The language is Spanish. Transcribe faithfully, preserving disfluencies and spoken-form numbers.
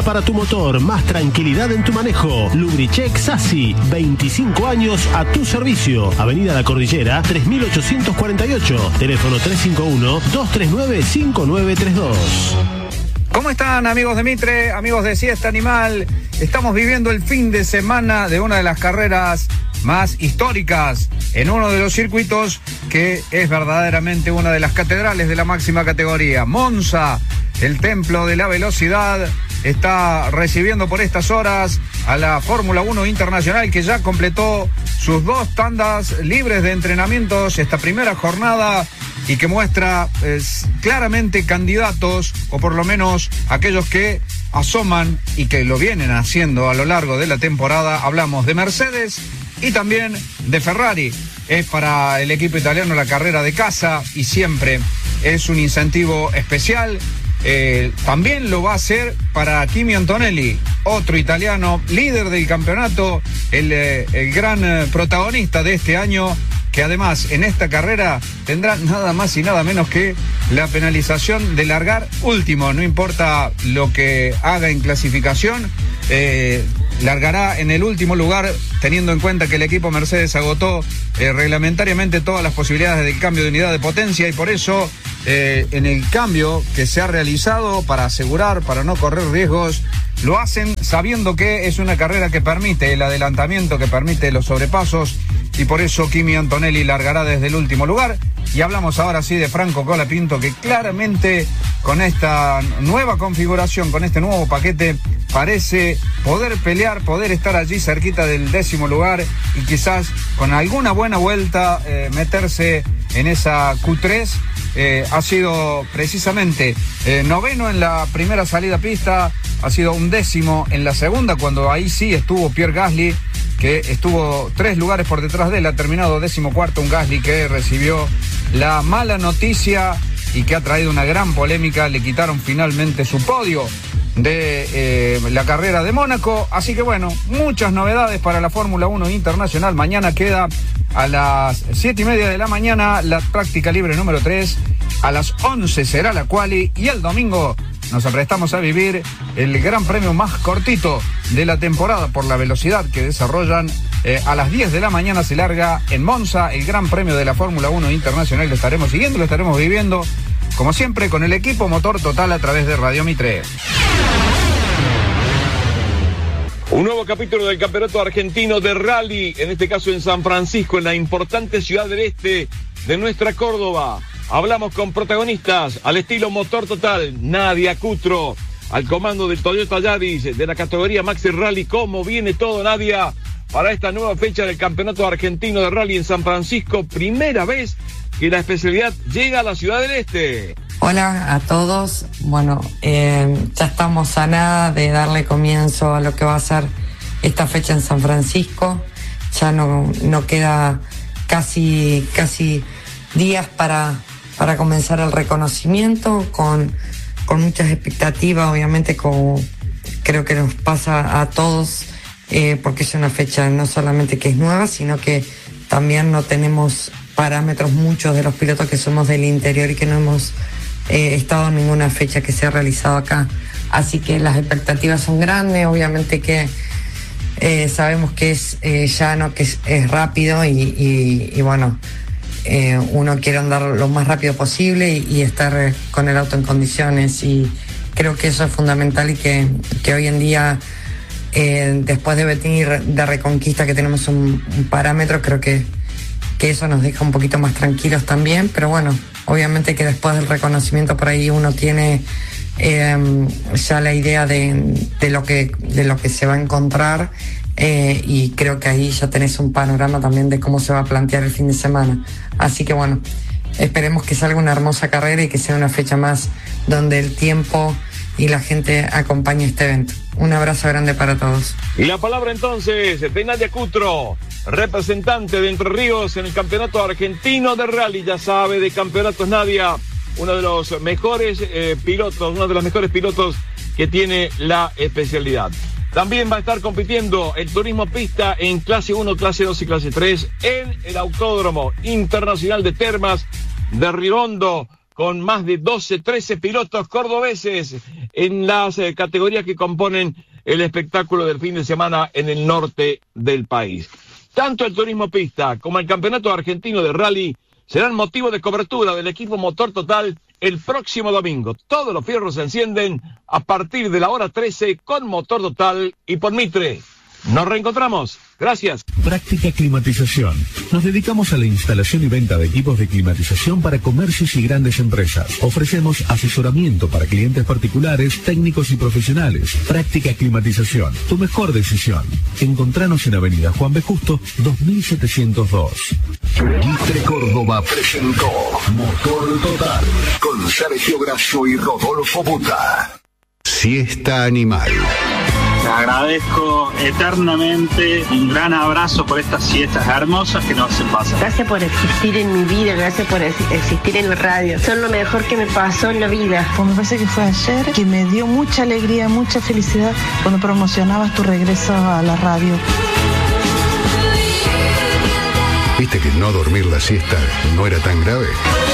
Para tu motor, más tranquilidad en tu manejo. Lubricheck Sassi, veinticinco años a tu servicio. Avenida La Cordillera, tres mil ochocientos cuarenta y ocho. Teléfono tres cinco uno, dos tres nueve, cinco nueve tres dos. ¿Cómo están, amigos de Mitre, amigos de Siesta Animal? Estamos viviendo el fin de semana de una de las carreras más históricas en uno de los circuitos que es verdaderamente una de las catedrales de la máxima categoría. Monza, el templo de la velocidad, está recibiendo por estas horas a la Fórmula uno Internacional, que ya completó sus dos tandas libres de entrenamientos esta primera jornada y que muestra eh, claramente candidatos, o por lo menos aquellos que asoman y que lo vienen haciendo a lo largo de la temporada. Hablamos de Mercedes y también de Ferrari. Es para el equipo italiano la carrera de casa y siempre es un incentivo especial. Eh, también lo va a hacer para Kimi Antonelli, otro italiano, líder del campeonato, el, eh, el gran eh, protagonista de este año, que además en esta carrera tendrá nada más y nada menos que la penalización de largar último. No importa lo que haga en clasificación, eh, largará en el último lugar, teniendo en cuenta que el equipo Mercedes agotó eh, reglamentariamente todas las posibilidades del cambio de unidad de potencia, y por eso eh, en el cambio que se ha realizado para asegurar, para no correr riesgos, lo hacen sabiendo que es una carrera que permite el adelantamiento, que permite los sobrepasos, y por eso Kimi Antonelli largará desde el último lugar. Y hablamos ahora sí de Franco Colapinto, que claramente con esta nueva configuración, con este nuevo paquete, parece poder pelear, poder estar allí cerquita del décimo lugar y quizás con alguna buena vuelta eh, meterse en esa Q tres. Eh, ha sido precisamente eh, noveno en la primera salida a pista, ha sido un décimo en la segunda, cuando ahí sí estuvo Pierre Gasly, que estuvo tres lugares por detrás de él. Ha terminado décimo cuarto un Gasly que recibió la mala noticia y que ha traído una gran polémica. Le quitaron finalmente su podio de eh, la carrera de Mónaco. Así que bueno, muchas novedades para la Fórmula uno Internacional. Mañana queda a las siete y media de la mañana la práctica libre número tres. A las once será la quali y el domingo nos aprestamos a vivir el gran premio más cortito de la temporada por la velocidad que desarrollan. Eh, a las diez de la mañana se larga en Monza el gran premio de la Fórmula uno Internacional. Lo estaremos siguiendo, lo estaremos viviendo, como siempre, con el equipo Motor Total a través de Radio Mitre. Un nuevo capítulo del Campeonato Argentino de Rally, en este caso en San Francisco, en la importante ciudad del este de nuestra Córdoba. Hablamos con protagonistas al estilo Motor Total, Nadia Cutro, al comando del Toyota Yaris de la categoría Maxi Rally. ¿Cómo viene todo, Nadia, para esta nueva fecha del Campeonato Argentino de Rally en San Francisco? Primera vez que la especialidad llega a la ciudad del este. Hola a todos. Bueno, eh, ya estamos a nada de darle comienzo a lo que va a ser esta fecha en San Francisco. Ya no, no queda casi, casi días para... para comenzar el reconocimiento, con, con muchas expectativas, obviamente, como creo que nos pasa a todos, eh, porque es una fecha no solamente que es nueva, sino que también no tenemos parámetros muchos de los pilotos que somos del interior y que no hemos eh, estado en ninguna fecha que se ha realizado acá. Así que las expectativas son grandes, obviamente que eh, sabemos que es eh, llano, que es, es rápido y, y, y bueno... Eh, uno quiere andar lo más rápido posible y, y estar eh, con el auto en condiciones, y creo que eso es fundamental, y que, que hoy en día eh, después de venir de Reconquista, que tenemos un, un parámetro, creo que, que eso nos deja un poquito más tranquilos también. Pero bueno, obviamente que después del reconocimiento por ahí uno tiene eh, ya la idea de, de, lo que, de lo que se va a encontrar. Eh, y creo que ahí ya tenés un panorama también de cómo se va a plantear el fin de semana. Así que bueno, esperemos que salga una hermosa carrera y que sea una fecha más donde el tiempo y la gente acompañe este evento. Un abrazo grande para todos. Y la palabra entonces de Nadia Cutro, representante de Entre Ríos en el Campeonato Argentino de Rally. Ya sabe de campeonatos, Nadia, uno de los mejores eh, pilotos, uno de los mejores pilotos que tiene la especialidad. También va a estar compitiendo el turismo pista en clase uno, clase dos y clase tres en el Autódromo Internacional de Termas de Río Hondo, con más de doce, trece pilotos cordobeses en las eh, categorías que componen el espectáculo del fin de semana en el norte del país. Tanto el turismo pista como el campeonato argentino de rally serán motivo de cobertura del equipo Motor Total el próximo domingo. Todos los fierros se encienden a partir de la hora trece con Motor Total y por Mitre. Nos reencontramos. Gracias. Práctica Climatización. Nos dedicamos a la instalación y venta de equipos de climatización para comercios y grandes empresas. Ofrecemos asesoramiento para clientes particulares, técnicos y profesionales. Práctica Climatización. Tu mejor decisión. Encontranos en Avenida Juan B. Justo, dos mil setecientos dos. Mitre Córdoba presentó Motor Total con Sergio Grasso y Rodolfo Buta. Siesta Animal. Te agradezco eternamente, un gran abrazo por estas siestas hermosas que nos hacen pasar. Gracias por existir en mi vida, gracias por existir en la radio. Son lo mejor que me pasó en la vida. Pues me parece que fue ayer que me dio mucha alegría, mucha felicidad cuando promocionabas tu regreso a la radio. ¿Viste que no dormir la siesta no era tan grave?